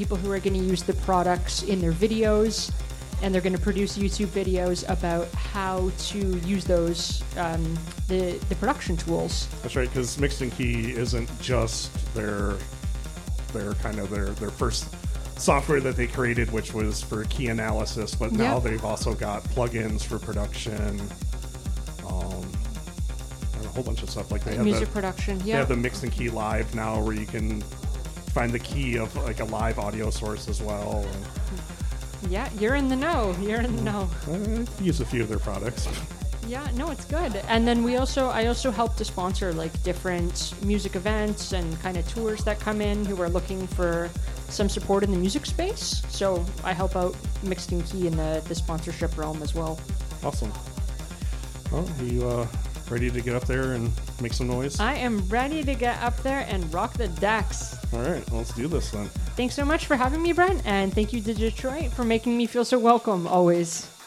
people who are going to use the products in their videos, and they're going to produce YouTube videos about how to use those, the production tools. That's right, because Mixed and Key isn't just their first software that they created, which was for key analysis, but now they've also got plugins for production, and a whole bunch of stuff. Like they have music production. They have the Mixed and Key Live now, where you can find the key of like a live audio source as well. Yeah, you're in the know. You're in the know. I use a few of their products. Yeah, no, it's good. And then I also help to sponsor like different music events and kind of tours that come in who are looking for some support in the music space. So I help out Mixed and Key in the sponsorship realm as well. Awesome. Well, are you ready to get up there and make some noise? I am ready to get up there and rock the decks. All right, well, let's do this then. Thanks so much for having me, Brent, and thank you to Detroit for making me feel so welcome always.